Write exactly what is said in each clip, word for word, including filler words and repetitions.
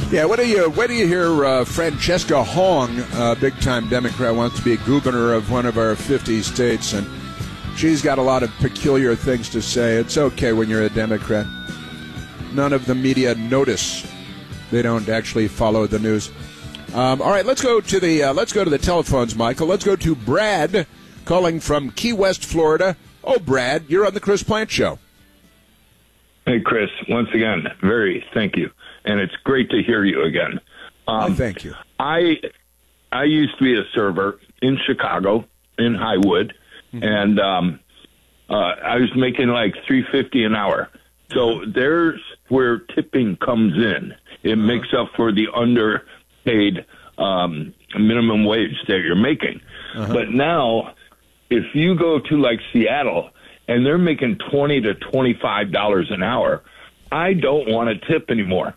Yeah, what do you what do you hear? Uh, Francesca Hong, a big-time Democrat, wants to be governor of one of our fifty states, and she's got a lot of peculiar things to say. It's okay when you're a Democrat. None of the media notice. They don't actually follow the news. Um, all right, let's go to the uh, let's go to the telephones, Michael. Let's go to Brad, calling from Key West, Florida. Oh, Brad, you're on the Chris Plant Show. Hey, Chris. Once again, very thank you, and it's great to hear you again. Um, oh, thank you. I I used to be a server in Chicago in Highwood, mm-hmm. and um, uh, I was making like three fifty an hour. So there's where tipping comes in. It uh-huh. makes up for the underpaid um, minimum wage that you're making. Uh-huh. But now, if you go to like Seattle and they're making twenty to twenty-five dollars an hour, I don't want to tip anymore.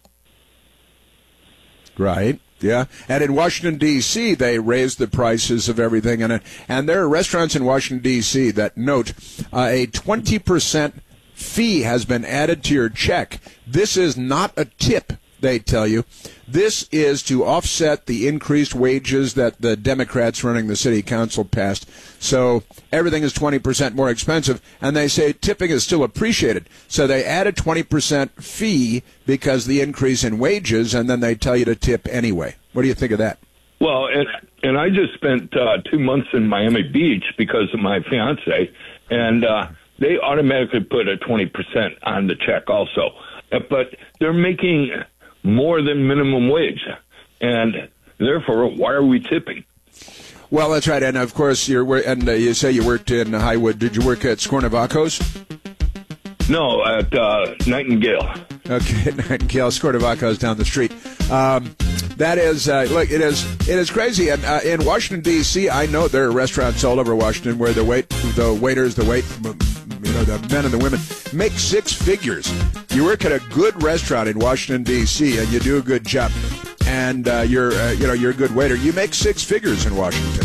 Right. Yeah. And in Washington, D C, they raised the prices of everything. And, and there are restaurants in Washington, D C that note uh, a twenty percent fee has been added to your check. This is not a tip, they tell you. This is to offset the increased wages that the Democrats running the city council passed. So everything is twenty percent more expensive, and they say tipping is still appreciated. So they add a twenty percent fee because the increase in wages, and then they tell you to tip anyway. What do you think of that? Well, and, and I just spent uh, two months in Miami Beach because of my fiance, and uh, they automatically put a twenty percent on the check also. But they're making more than minimum wage, and therefore, why are we tipping? Well, that's right, and of course, you're and uh, you say you worked in Highwood. Did you work at Scornavacos? No, at uh, Nightingale. Okay, Nightingale, Scornavacos down the street. Um, that is, uh, look, it is, it is crazy. And uh, in Washington D C, I know there are restaurants all over Washington where the wait, the waiters, the wait, you know, the men and the women make six figures. You work at a good restaurant in Washington D C and you do a good job, and uh, you're, uh, you know, you're a good waiter. You make six figures in Washington.